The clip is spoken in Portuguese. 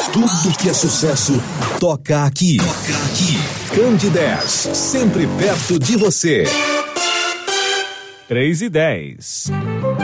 Tudo que é sucesso toca aqui. Candidez, sempre perto de você. 3:10.